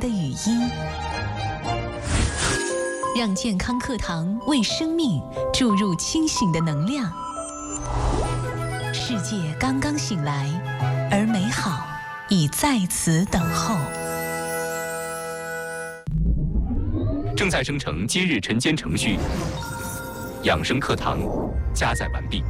的语音，让健康课堂为生命注入清醒的能量。世界刚刚醒来，而美好已在此等候。 正在生成今日晨间程序，养生课堂加载完毕。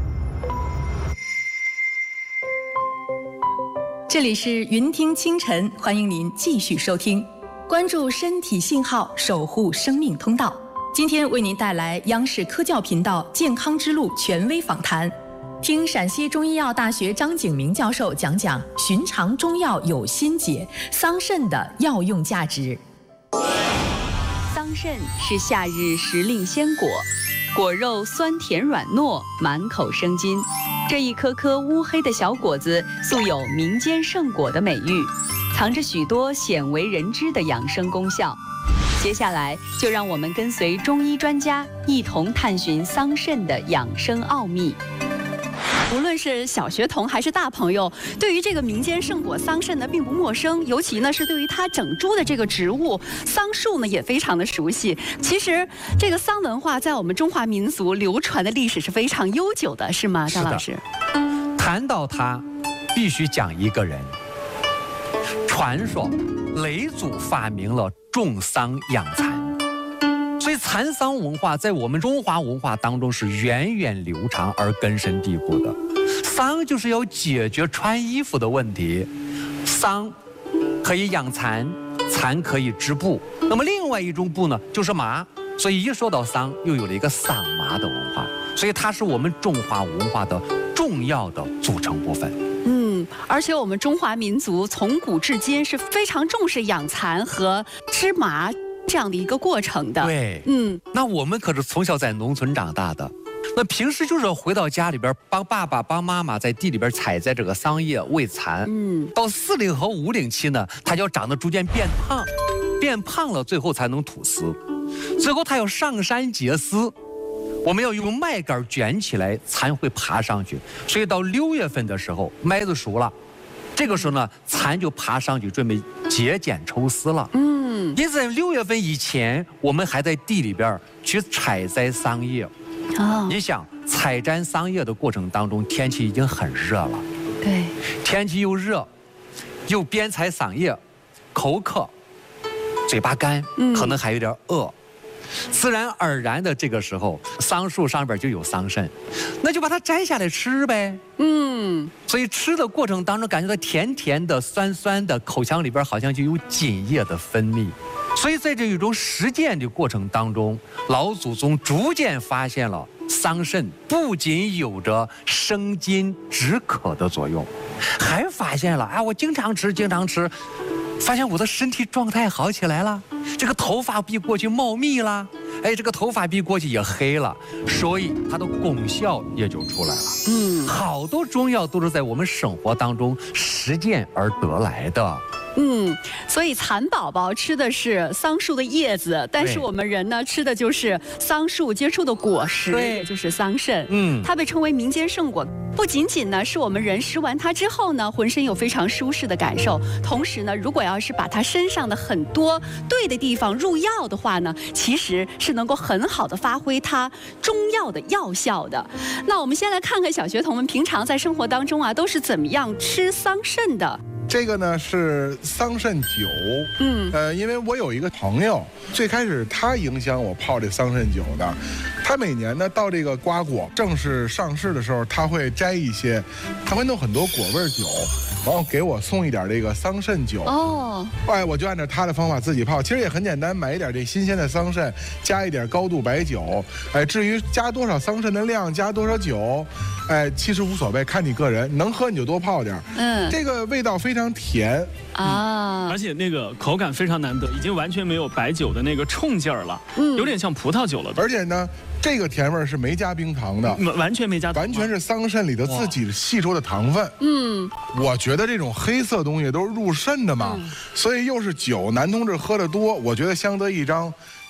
这里是云听清晨，欢迎您继续收听，关注身体信号，守护生命通道。今天为您带来央视科教频道健康之路权威访谈，听陕西中医药大学张景明教授讲讲寻常中药有心结，桑葚的药用价值。 桑葚是夏日时令鲜果，果肉酸甜软糯，满口生津。这一颗颗乌黑的小果子素有民间圣果的美誉，藏着许多鲜为人知的养生功效。接下来就让我们跟随中医专家一同探寻桑葚的养生奥秘。 无论是小学童还是大朋友，对于这个民间圣果桑葚呢并不陌生，尤其呢是对于它整株的这个植物桑树呢也非常的熟悉。其实这个桑文化在我们中华民族流传的历史是非常悠久的，是吗，张老师？ 谈到它，必须讲一个人。传说雷祖发明了种桑养蚕。所以蚕桑文化在我们中华文化当中是源远流长而根深蒂固的。桑就是要解决穿衣服的问题，桑可以养蚕，蚕可以织布，那么另外一种布呢就是麻，所以一说到桑又有了一个桑麻的文化，所以它是我们中华文化的重要的组成部分。 而且我们中华民族从古至今是非常重视养蚕和织麻这样的一个过程的。 对，那我们可是从小在农村长大的，那平时就是回到家里边帮爸爸帮妈妈在地里边采摘这个桑叶喂蚕。到40和50期呢，它就要长得逐渐变胖，变胖了最后才能吐丝，最后它要上山结丝，我们要用麦秆卷起来，蚕会爬上去。所以到6月份的时候，麦子熟了，这个时候呢，蚕就爬上去准备结茧抽丝了。因此在6月份以前，我们还在地里边去采摘桑叶。你想采摘桑叶的过程当中，天气已经很热了。 对， 天气又热，又边采桑叶，口渴，嘴巴干，可能还有点饿。自然而然的这个时候，桑树上边就有桑葚，那就把它摘下来吃呗。所以吃的过程当中感觉到甜甜的、酸酸的，口腔里边好像就有津液的分泌。所以在这一种实践的过程当中，老祖宗逐渐发现了桑葚不仅有着生津止渴的作用，还发现了我经常吃，发现我的身体状态好起来了，这个头发比过去茂密了，这个头发比过去也黑了，所以它的功效也就出来了。好多中药都是在我们生活当中实践而得来的。 所以蚕宝宝吃的是桑树的叶子，但是我们人呢吃的就是桑树结出的果实，也就是桑葚。它被称为民间圣果，不仅仅呢是我们人食完它之后呢，浑身有非常舒适的感受，同时呢，如果要是把它身上的很多对的地方入药的话呢，其实是能够很好的发挥它中药的药效的。那我们先来看看小学童们平常在生活当中都是怎么样吃桑葚的。 这个呢是桑葚酒，因为我有一个朋友，最开始他影响我泡这桑葚酒的。他每年呢到这个瓜果正式上市的时候，他会摘一些，他会弄很多果味酒，然后给我送一点这个桑葚酒。我就按照他的方法自己泡，其实也很简单，买一点这新鲜的桑葚，加一点高度白酒。至于加多少桑葚的量，加多少酒，其实无所谓，看你个人，能喝你就多泡点。这个味道非常甜而且那个口感非常难得，已经完全没有白酒的那个冲劲儿了，有点像葡萄酒了。 而且呢，这个甜味是没加冰糖的， 完全没加糖， 完全是桑葚里头自己吸收的糖分。我觉得这种黑色东西都是入肾的嘛，所以又是酒，男同志喝得多，我觉得相得益彰。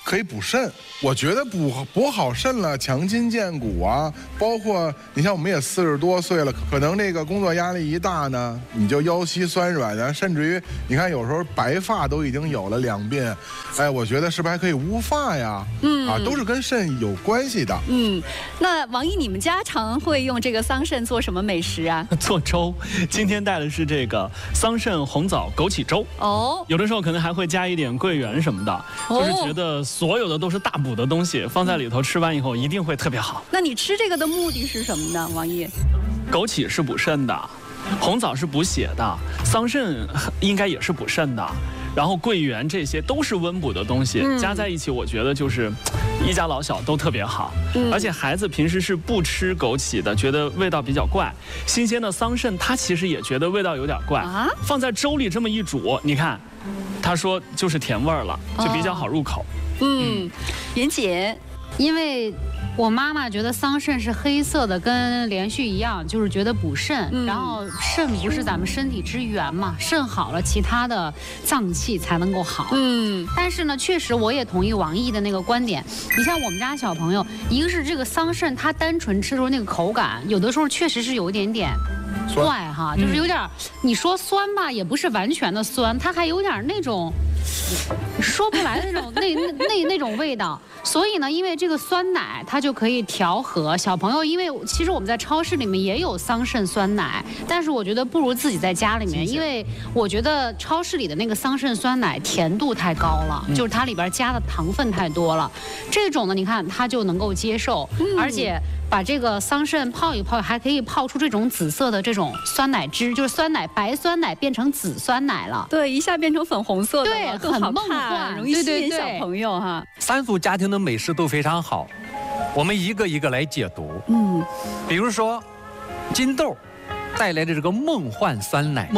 可以补肾。我觉得补好肾了，强筋健骨啊，包括你像我们也40多岁了，可能这个工作压力一大呢，你就腰膝酸软啊，甚至于你看有时候白发都已经有了2鬓，哎，我觉得是不是还可以乌发呀？都是跟肾有关系的。 那王姨，你们家常会用这个桑葚做什么美食啊？ 做粥，今天带的是这个桑葚红枣枸杞粥。有的时候可能还会加一点桂圆什么的，就是觉得所有的都是大补的东西，放在里头吃完以后一定会特别好。 那你吃这个的目的是什么呢，王姨？ 枸杞是补肾的，红枣是补血的，桑葚应该也是补肾的，然后桂圆这些都是温补的东西，加在一起，我觉得就是一家老小都特别好。而且孩子平时是不吃枸杞的，觉得味道比较怪。新鲜的桑葚，他其实也觉得味道有点怪，放在粥里这么一煮，你看，他说就是甜味儿了，就比较好入口。 妍姐， 因为我妈妈觉得桑葚是黑色的，跟连续一样，就是觉得补肾。然后肾不是咱们身体之源嘛，肾好了，其他的脏器才能够好。但是呢，确实我也同意王毅的那个观点。你像我们家小朋友，一个是这个桑葚，它单纯吃的时候那个口感，有的时候确实是有一点点怪哈，就是有点，你说酸吧，也不是完全的酸，它还有点那种说不来的那种那种味道。所以呢，因为这个酸奶它就可以调和小朋友，因为其实我们在超市里面也有桑葚酸奶，但是我觉得不如自己在家里面，因为我觉得超市里的那个桑葚酸奶甜度太高了，就是它里边加的糖分太多了。这种呢，你看它就能够接受，而且把这个桑葚泡一泡，还可以泡出这种紫色的这种酸奶汁，就是酸奶白酸奶变成紫酸奶了。 对，一下变成粉红色的， 对，很梦幻， 容易吸引小朋友哈。 三组家庭的美食都非常好，我们一个一个来解读。比如说金豆带来的这个梦幻酸奶，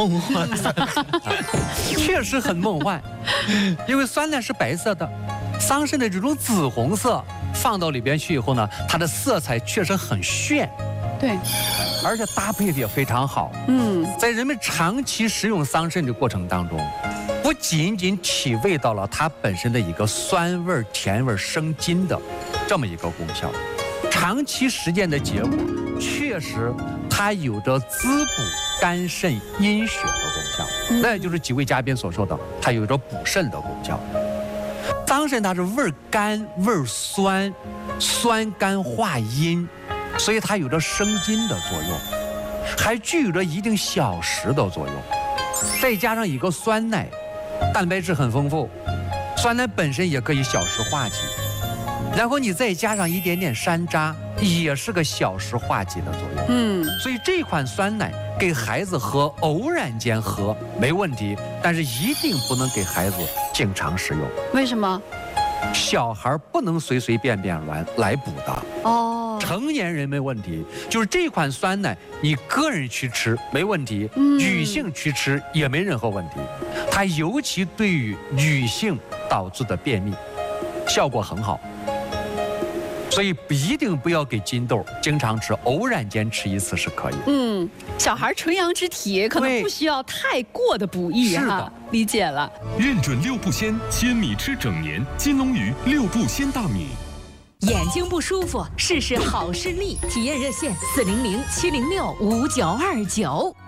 确实很梦幻，因为酸奶是白色的，桑葚的这种紫红色放到里边去以后呢，它的色彩确实很炫。 对， 而且搭配的也非常好。在人们长期食用桑葚的过程当中，不仅仅体味到了它本身的一个酸味、甜味、生津的这么一个功效，长期实践的结果，确实它有着滋补肝肾阴血的功效。那也就是几位嘉宾所说的，它有着补肾的功效。桑葚它是味甘味酸，酸甘化阴，所以它有着生津的作用，还具有着一定消食的作用。再加上一个酸奶，蛋白质很丰富，酸奶本身也可以消食化积，然后你再加上一点点山楂，也是个消食化积的作用。所以这款酸奶给孩子喝，偶然间喝没问题，但是一定不能给孩子经常食用。 为什么？ 小孩不能随随便便来补的。成年人没问题，就是这款酸奶，你个人去吃没问题，女性去吃也没任何问题。它尤其对于女性导致的便秘，效果很好。所以一定不要给金豆经常吃，偶然间吃一次是可以。 小孩纯阳之体可能不需要太过的补益哈。是的，理解了。 认准6步鲜，鲜米吃整年。金龙鱼6步鲜大米。 眼睛不舒服，试试好视力，体验热线400-706-5929。